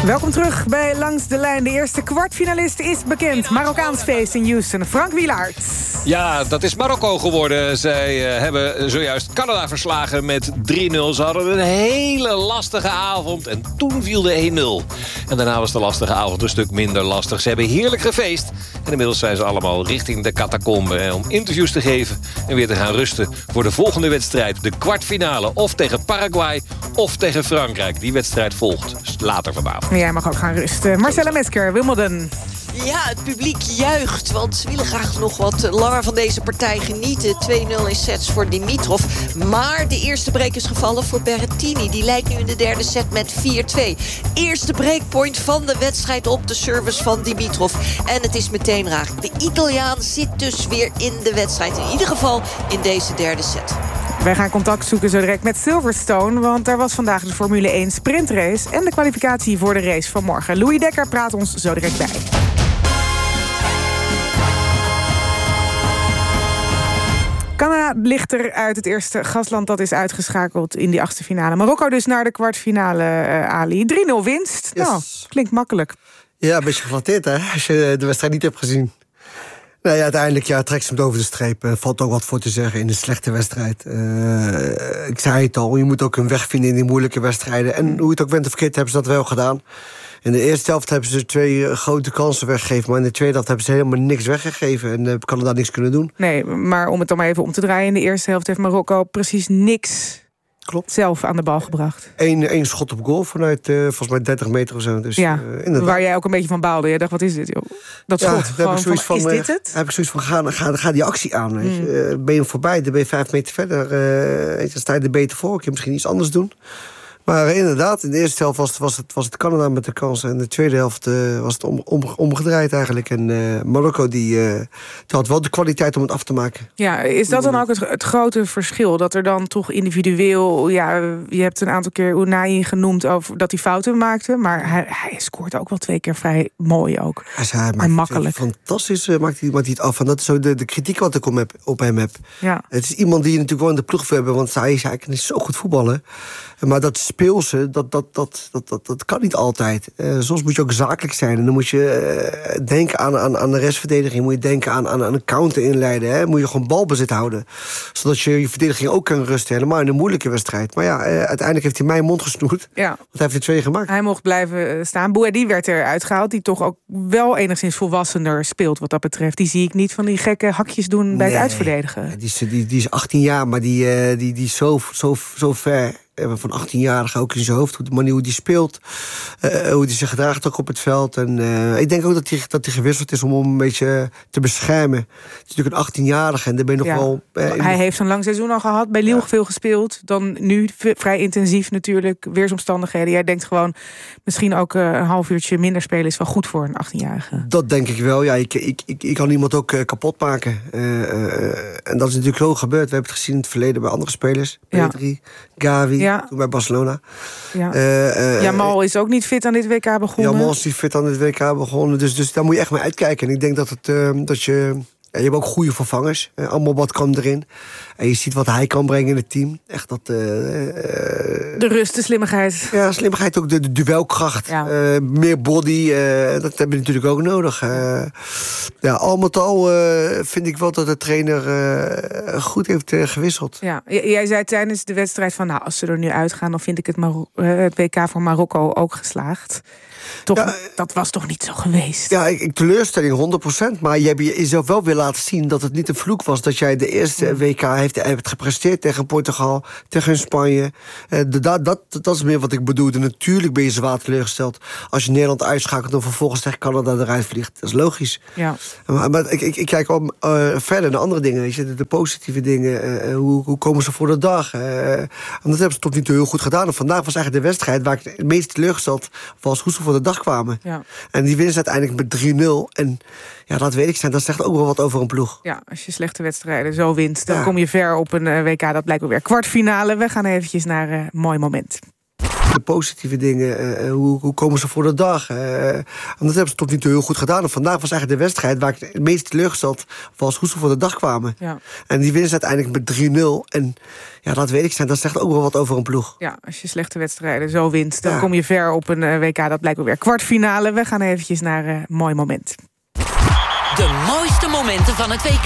Welkom terug bij Langs de Lijn. De eerste kwartfinalist is bekend. Marokkaans feest in Houston. Frank Wielaert. Ja, dat is Marokko geworden. Zij hebben zojuist Canada verslagen met 3-0. Ze hadden een hele lastige avond en toen viel de 1-0. En daarna was de lastige avond een stuk minder lastig. Ze hebben heerlijk gefeest. En inmiddels zijn ze allemaal richting de catacombe om interviews te geven en weer te gaan rusten voor de volgende wedstrijd. De kwartfinale, of tegen Paraguay of tegen Frankrijk. Die wedstrijd volgt later vanavond. Jij mag ook gaan rusten. Marcella Mesker, Wimbledon. Ja, het publiek juicht, want ze willen graag nog wat langer van deze partij genieten. 2-0 in sets voor Dimitrov. Maar de eerste break is gevallen voor Berrettini. Die leidt nu in de derde set met 4-2. Eerste breakpoint van de wedstrijd op de service van Dimitrov. En het is meteen raar. De Italiaan zit dus weer in de wedstrijd. In ieder geval in deze derde set. Wij gaan contact zoeken zo direct met Silverstone, want daar was vandaag de Formule 1 sprintrace en de kwalificatie voor de race van morgen. Louis Dekker praat ons zo direct bij. Canada ligt er uit, het eerste gastland dat is uitgeschakeld in die achtste finale. Marokko dus naar de kwartfinale, Ali. 3-0 winst. Yes. Nou, klinkt makkelijk. Ja, een beetje geflatteerd, hè, als je de wedstrijd niet hebt gezien. Nou ja, uiteindelijk trekt ze hem over de streep. Er valt ook wat voor te zeggen in een slechte wedstrijd. Ik zei het al, je moet ook een weg vinden in die moeilijke wedstrijden. En hoe het ook went of verkeerd, hebben ze dat wel gedaan. In de eerste helft hebben ze 2 grote kansen weggegeven, maar in de tweede helft hebben ze helemaal niks weggegeven en kan er daar niks kunnen doen. Nee, maar om het dan maar even om te draaien, in de eerste helft heeft Marokko precies niks zelf aan de bal gebracht. Eén schot op goal vanuit volgens mij 30 meter of zo. Dus, ja, waar jij ook een beetje van baalde. Je dacht, wat is dit, joh? Dat schot. Ja, is dit het? Heb ik zoiets van, ga die actie aan. Weet je. Ben je hem voorbij, dan ben je 5 meter verder. Dan sta je er beter voor. Ik je misschien iets anders doen. Maar inderdaad, in de eerste helft was het Canada met de kansen. En in de tweede helft was het omgedraaid eigenlijk. En Marokko die had wel de kwaliteit om het af te maken. Ja, is dat dan ook het grote verschil? Dat er dan toch individueel... Ja, je hebt een aantal keer Unai genoemd over dat hij fouten maakte. Maar hij scoort ook wel 2 keer vrij mooi ook. Hij makkelijk. Fantastisch maakt hij het af. En dat is zo de kritiek wat ik op hem heb. Ja. Het is iemand die je natuurlijk wel in de ploeg wil hebben. Want hij is eigenlijk zo goed voetballen. Maar dat speelse, dat kan niet altijd. Soms moet je ook zakelijk zijn. En dan moet je denken aan de restverdediging. Moet je denken aan een counter inleiden. Hè? Moet je gewoon balbezit houden. Zodat je verdediging ook kan rusten. Helemaal in een moeilijke wedstrijd. Maar ja, uiteindelijk heeft hij mijn mond gesnoerd. Ja. Want hij heeft er 2 gemaakt. Hij mocht blijven staan. Bouhaddi werd eruit gehaald. Die toch ook wel enigszins volwassener speelt wat dat betreft. Die zie ik niet van die gekke hakjes doen bij het uitverdedigen. Die is 18 jaar, maar die is zo ver... van 18-jarige ook in zijn hoofd, de manier hoe die speelt, hoe die zich gedraagt ook op het veld. En ik denk ook dat hij gewisseld is om hem een beetje te beschermen. Het is natuurlijk een 18-jarige en daar ben je nog wel... hij heeft een lang seizoen al gehad, bij Lille veel gespeeld. Dan nu vrij intensief natuurlijk, weersomstandigheden. Jij denkt gewoon, misschien ook een half uurtje minder spelen is wel goed voor een 18-jarige. Dat denk ik wel, ja. Ik kan iemand ook kapot maken. En dat is natuurlijk zo gebeurd. We hebben het gezien in het verleden bij andere spelers. Pedri, Gavi. Ja. Toen bij Barcelona. Ja. Jamal is ook niet fit aan dit WK begonnen. Jamal is niet fit aan dit WK begonnen. Dus daar moet je echt mee uitkijken. En ik denk dat je... Ja, je hebt ook goede vervangers. Allemaal wat kan erin. En je ziet wat hij kan brengen in het team. Echt dat... de rust, de slimmigheid. Ja, slimmigheid, ook de duelkracht. Ja. Meer body, dat hebben we natuurlijk ook nodig. Ja, al met al vind ik wel dat de trainer goed heeft gewisseld. Ja, jij zei tijdens de wedstrijd van... nou, als ze er nu uitgaan, dan vind ik het WK voor Marokko ook geslaagd. Toch, ja, dat was toch niet zo geweest? Ja, teleurstelling 100%. Maar je hebt jezelf wel weer laten zien dat het niet een vloek was. Dat jij de eerste WK hebt gepresteerd tegen Portugal, tegen Spanje. Dat is meer wat ik bedoelde. Natuurlijk ben je zwaar teleurgesteld als je Nederland uitschakelt en vervolgens tegen Canada eruit vliegt. Dat is logisch. Ja. Maar ik kijk wel verder naar andere dingen. Weet je, de positieve dingen. Hoe komen ze voor de dag? En dat hebben ze tot nu toe heel goed gedaan. En vandaag was eigenlijk de wedstrijd waar ik het meest teleurgesteld was hoe ze voor de dag kwamen. Ja. En die winnen ze uiteindelijk met 3-0. En ja, dat weet ik zijn. Dat zegt ook wel wat over een ploeg. Ja, als je slechte wedstrijden zo wint, dan kom je ver op een WK. Dat blijkt wel weer kwartfinale. We gaan eventjes naar een mooi moment. De positieve dingen, hoe komen ze voor de dag? En dat hebben ze tot nu toe heel goed gedaan. En vandaag was eigenlijk de wedstrijd waar ik het meest teleurgesteld was hoe ze voor de dag kwamen. Ja. En die winnen ze uiteindelijk met 3-0. En ja, laat weet ik zijn, dat zegt ook wel wat over een ploeg. Ja, als je slechte wedstrijden zo wint, dan kom je ver op een WK. Dat blijkt ook weer kwartfinale. We gaan eventjes naar een mooi moment. De mooiste momenten van het WK.